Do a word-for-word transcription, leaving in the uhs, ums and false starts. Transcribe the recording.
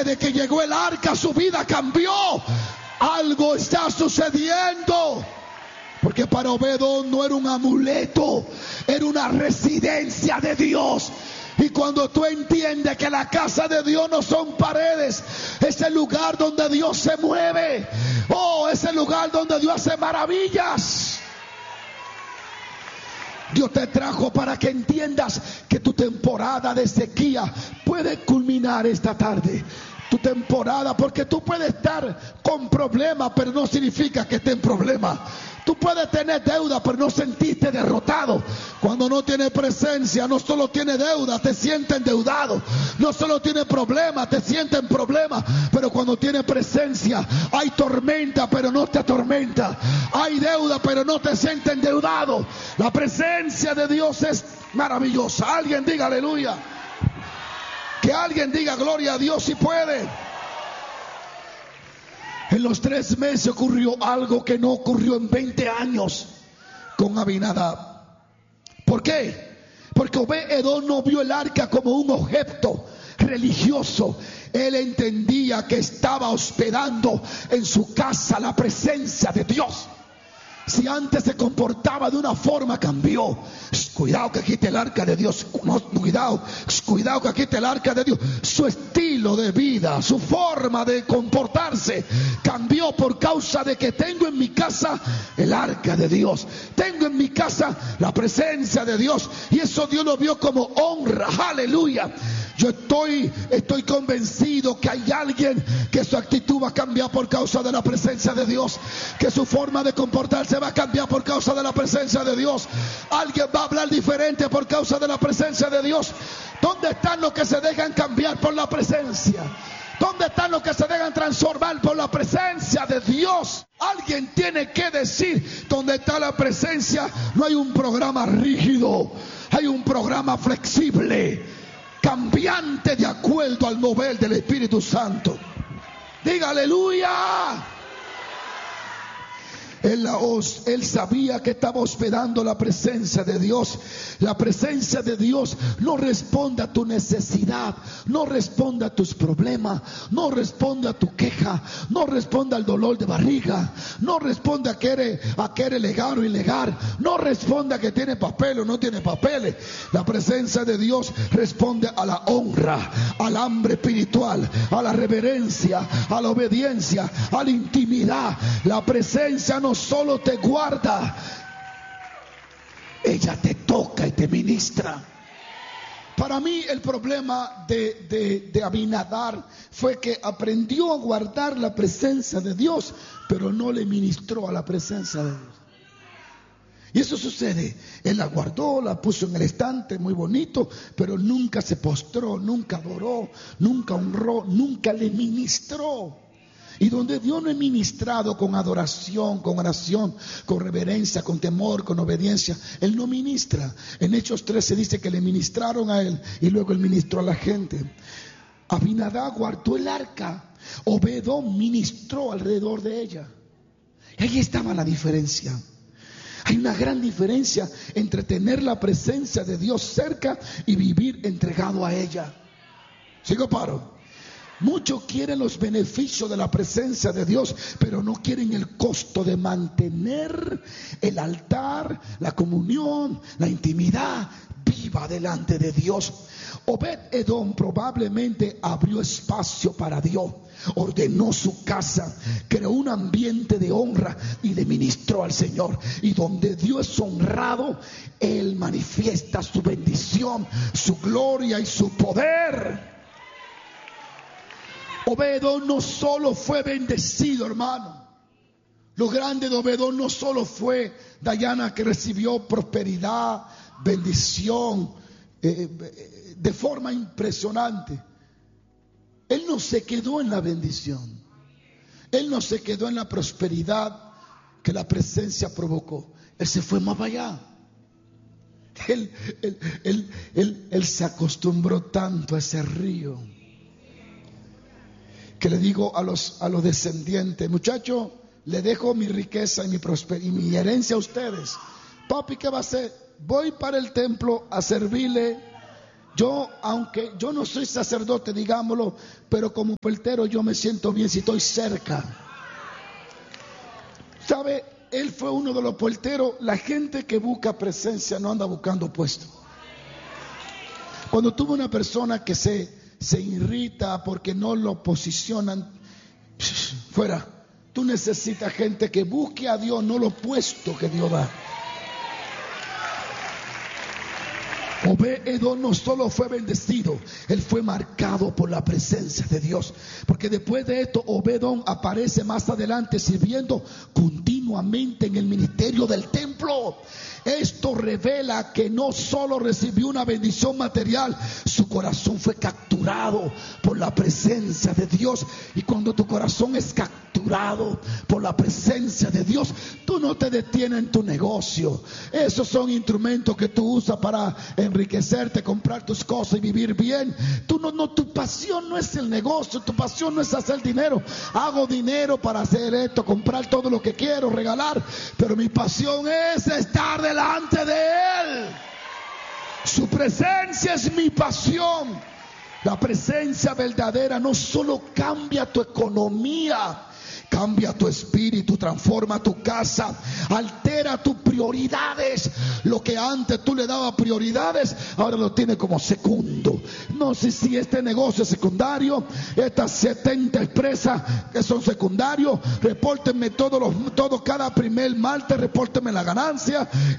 De que llegó el arca, su vida cambió. Algo está sucediendo. Porque para Obed-edom no era un amuleto, era una residencia de Dios. Y cuando tú entiendes que la casa de Dios no son paredes, es el lugar donde Dios se mueve. Oh, es el lugar donde Dios hace maravillas. Dios te trajo para que entiendas que tu temporada de sequía puede culminar esta tarde. Tu temporada, porque tú puedes estar con problemas, pero no significa que estés en problemas. Tú puedes tener deuda, pero no sentirte derrotado. Cuando no tienes presencia, no solo tienes deuda, te sientes endeudado. No solo tienes problemas, te sientes en problemas. Pero cuando tienes presencia, hay tormenta, pero no te atormenta. Hay deuda, pero no te sientes endeudado. La presencia de Dios es maravillosa. Alguien diga aleluya. Que alguien diga gloria a Dios si puede. En los tres meses ocurrió algo que no ocurrió en veinte años con Abinadab. ¿Por qué? Porque Obed-edom no vio el arca como un objeto religioso. Él entendía que estaba hospedando en su casa la presencia de Dios. Si antes se comportaba de una forma, cambió. Cuidado que aquí está el arca de Dios. No, cuidado, cuidado que aquí está el arca de Dios. Su estilo de vida, su forma de comportarse cambió por causa de que tengo en mi casa el arca de Dios. Tengo en mi casa la presencia de Dios. Y eso Dios lo vio como honra. Aleluya. Yo estoy, estoy convencido que hay alguien que su actitud va a cambiar por causa de la presencia de Dios. Que su forma de comportarse va a cambiar por causa de la presencia de Dios. Alguien va a hablar diferente por causa de la presencia de Dios. ¿Dónde están los que se dejan cambiar por la presencia? ¿Dónde están los que se dejan transformar por la presencia de Dios? Alguien tiene que decir, ¿dónde está la presencia? No hay un programa rígido, hay un programa flexible, cambiante de acuerdo al mover del Espíritu Santo. Diga aleluya. Él, él sabía que estaba hospedando la presencia de Dios. La presencia de Dios no responde a tu necesidad, no responde a tus problemas, no responde a tu queja, no responde al dolor de barriga, no responde a que eres, a que eres legal o ilegal, no responde a que tiene papel o no tiene papeles. La presencia de Dios responde a la honra, al hambre espiritual, a la reverencia, a la obediencia, a la intimidad. La presencia no solo te guarda, ella te toca y te ministra. Para mí el problema de, de, de Abinadab fue que aprendió a guardar la presencia de Dios, pero no le ministró a la presencia de Dios. Y eso sucede. Él la guardó, la puso en el estante, muy bonito, pero nunca se postró, nunca adoró, nunca honró, nunca le ministró. Y donde Dios no es ministrado con adoración, con oración, con reverencia, con temor, con obediencia, Él no ministra. En Hechos trece dice que le ministraron a Él y luego Él ministró a la gente. Abinadab guardó el arca, Obed-edom ministró alrededor de ella. Y ahí estaba la diferencia. Hay una gran diferencia entre tener la presencia de Dios cerca y vivir entregado a ella. ¿Sigo paro? Muchos quieren los beneficios de la presencia de Dios, pero no quieren el costo de mantener el altar, la comunión, la intimidad viva delante de Dios. Obed-edom probablemente abrió espacio para Dios, ordenó su casa, creó un ambiente de honra y le ministró al Señor. Y donde Dios es honrado, Él manifiesta su bendición, su gloria y su poder. Obed-edom no solo fue bendecido, hermano. Lo grande de Obed-edom no solo fue Dayana, que recibió prosperidad, bendición, eh, de forma impresionante. Él no se quedó en la bendición. Él no se quedó en la prosperidad que la presencia provocó. Él se fue más allá. Él, él, él, él, él se acostumbró tanto a ese río, que le digo a los, a los descendientes: muchachos, le dejo mi riqueza y mi prosperidad y mi herencia a ustedes. Papi, ¿qué va a hacer? Voy para el templo a servirle Yo, aunque yo no soy sacerdote, digámoslo, pero como puertero yo me siento bien si estoy cerca. ¿Sabe? Él fue uno de los puerteros. La gente que busca presencia no anda buscando puesto. Cuando tuve una persona que se, se irrita porque no lo posicionan, fuera. Tú necesitas gente que busque a Dios, no lo puesto que Dios da. Obed-Edom no solo fue bendecido, él fue marcado por la presencia de Dios. Porque después de esto, Obed-Edom aparece más adelante sirviendo continuamente en el ministerio del templo. Esto revela que no solo recibió una bendición material, su corazón fue capturado por la presencia de Dios. Y cuando tu corazón es capturado por la presencia de Dios, tú no te detienes en tu negocio. Esos son instrumentos que tú usas para enriquecerte, comprar tus cosas y vivir bien. Tú no, no, tu pasión no es el negocio, tu pasión no es hacer dinero. Hago dinero para hacer esto, comprar todo lo que quiero, regalar, pero mi pasión es estar delante de Él. Su presencia es mi pasión. La presencia verdadera no solo cambia tu economía, cambia tu espíritu, transforma tu casa, altera tus prioridades. Lo que antes tú le dabas prioridades, ahora lo tienes como segundo. No sé si este negocio es secundario, estas setenta empresas que son secundarios, repórtenme todos los, todos cada primer martes, repórtenme la ganancia.